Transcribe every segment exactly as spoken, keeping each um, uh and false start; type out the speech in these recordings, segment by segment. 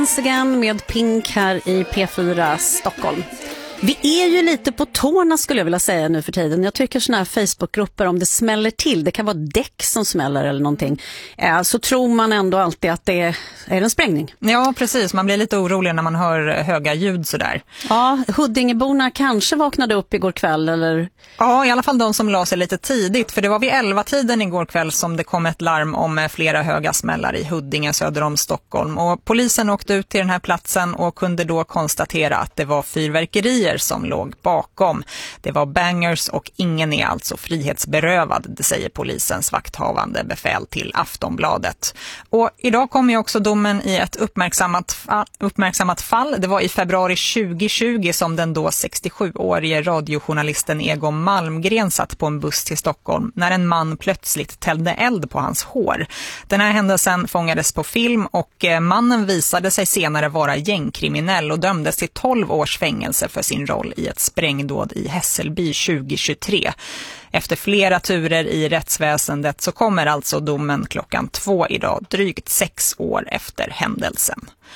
Again med Pink här i P fyra Stockholm. Vi är ju lite på tårna skulle jag vilja säga nu för tiden. Jag tycker såna här Facebookgrupper, om det smäller till, det kan vara däck som smäller eller någonting, så tror man ändå alltid att det är en sprängning. Ja, precis. Man blir lite orolig när man hör höga ljud sådär. Ja, Huddingeborna kanske vaknade upp igår kväll eller? Ja, i alla fall de som la sig lite tidigt. För det var vid elva-tiden igår kväll som det kom ett larm om flera höga smällar i Huddinge söder om Stockholm. Och polisen åkte ut till den här platsen och kunde då konstatera att det var fyrverkerier som låg bakom. Det var bangers och ingen är alltså frihetsberövad, det säger polisens vakthavande befäl till Aftonbladet. Och idag kom ju också domen i ett uppmärksammat, fa- uppmärksammat fall. Det var i februari tjugohundratjugo som den då sextiosjuårige radiojournalisten Egon Malmgren satt på en buss till Stockholm när en man plötsligt tällde eld på hans hår. Den här händelsen fångades på film och mannen visade sig senare vara gängkriminell och dömdes till tolv års fängelse för sin roll i ett sprängdåd i Hässelby tjugohundratjugotre. Efter flera turer i rättsväsendet så kommer alltså domen klockan två idag, drygt sex år efter händelsen.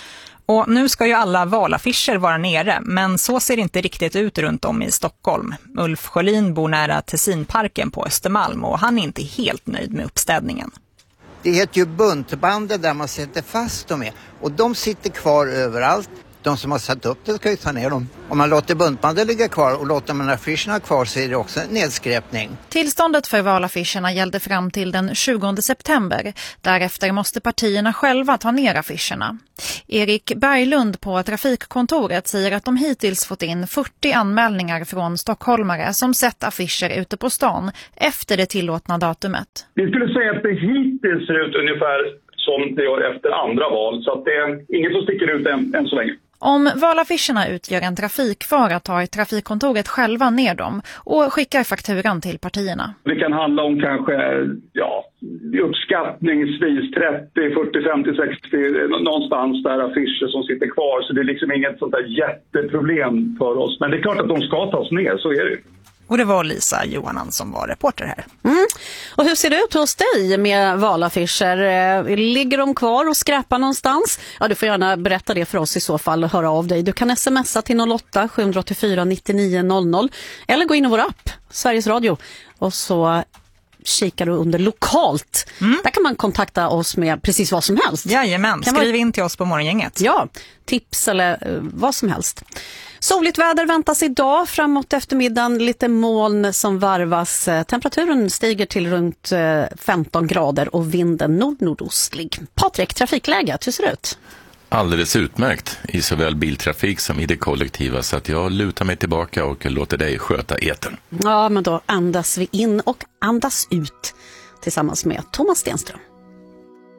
Och nu ska ju alla valaffischer vara nere, men så ser det inte riktigt ut runt om i Stockholm. Ulf Sjölin bor nära Tessinparken på Östermalm och han är inte helt nöjd med uppstädningen. Det heter ju buntbandet där man sätter fast dem med, och de sitter kvar överallt. De som har satt upp det ska ju ta ner dem. Om man låter buntbandet ligga kvar och låter man affischerna kvar så är det också en nedskräpning. Tillståndet för valaffischerna gällde fram till den tjugonde september. Därefter måste partierna själva ta ner affischerna. Erik Berglund på trafikkontoret säger att de hittills fått in fyrtio anmälningar från stockholmare som sett affischer ute på stan efter det tillåtna datumet. Vi skulle säga att det hittills ser ut ungefär som det gör efter andra val, så att det är inget som sticker ut än, än så länge. Om valaffischerna utgör en trafikfara tar trafikkontoret själva ner dem och skickar fakturan till partierna. Det kan handla om kanske ja, uppskattningsvis trettio, fyrtio, femtio, sextio, någonstans där affischer som sitter kvar. Så det är liksom inget sånt där jätteproblem för oss. Men det är klart att de ska tas ner, så är det ju. Och det var Lisa Johansson som var reporter här. Mm. Och hur ser det ut hos dig med valaffischer? Ligger de kvar och skräpar någonstans? Ja, du får gärna berätta det för oss i så fall och höra av dig. Du kan smsa till noll åtta sju åtta fyra nio nio noll noll eller gå in i vår app, Sveriges Radio, och så kikar du under lokalt. Mm. Där kan man kontakta oss med precis vad som helst. Jajamän, kan skriv vara... in till oss på morgongänget. Ja, tips eller uh, vad som helst. Soligt väder väntas idag, framåt eftermiddagen lite moln som varvas. Temperaturen stiger till runt femton grader och vinden nord-nordostlig. Patrik, trafikläget, hur ser det ut? Alldeles utmärkt i såväl biltrafik som i det kollektiva, så att jag lutar mig tillbaka och låter dig sköta eten. Ja, men då andas vi in och andas ut tillsammans med Thomas Stenström.